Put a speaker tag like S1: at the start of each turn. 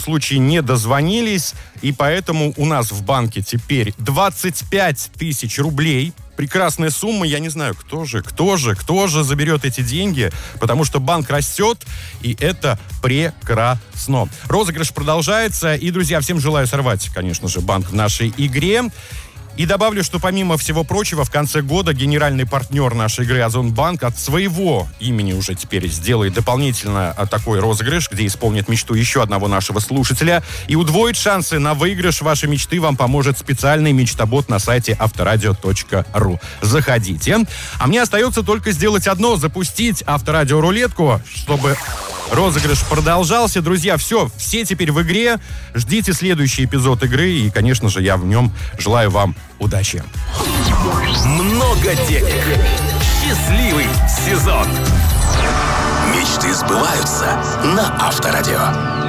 S1: случае не дозвонились, и поэтому у нас в банке теперь 25 тысяч рублей. Прекрасная сумма, я не знаю, кто же заберет эти деньги, потому что банк растет, и это прекрасно. Розыгрыш продолжается, и, друзья, всем желаю сорвать, конечно же, банк в нашей игре. И добавлю, что помимо всего прочего, в конце года генеральный партнер нашей игры Озонбанк от своего имени уже теперь сделает дополнительно такой розыгрыш, где исполнит мечту еще одного нашего слушателя. И удвоит шансы на выигрыш вашей мечты вам поможет специальный мечтобот на сайте авторадио.ру. Заходите. А мне остается только сделать одно: запустить авторадио-рулетку, чтобы розыгрыш продолжался. Друзья, все теперь в игре. Ждите следующий эпизод игры. И, конечно же, я в нем желаю вам удачи.
S2: Много денег. Счастливый сезон. Мечты сбываются на Авторадио.